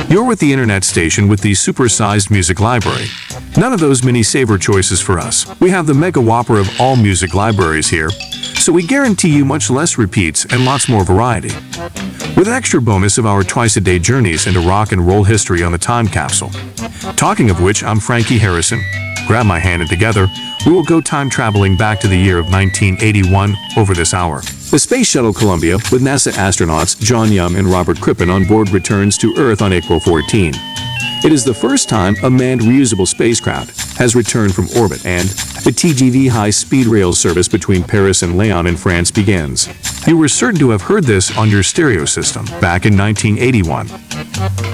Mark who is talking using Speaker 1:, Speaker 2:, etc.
Speaker 1: You're with the internet station with the supersized music library. None of those mini saver choices for us. We have the mega whopper of all music libraries here, so we guarantee you much less repeats and lots more variety. With an extra bonus of our twice-a-day journeys into rock and roll history on the time capsule. Talking of which, I'm Frankie Harrison. Grab my hand and together, we will go time traveling back to the year of 1981 over this hour. The Space Shuttle Columbia, with NASA astronauts John Young and Robert Crippen on board, returns to Earth on April 14. It is the first time a manned reusable spacecraft has returned from orbit, and the TGV high-speed rail service between Paris and Lyon in France begins. You were certain to have heard this on your stereo system back in 1981.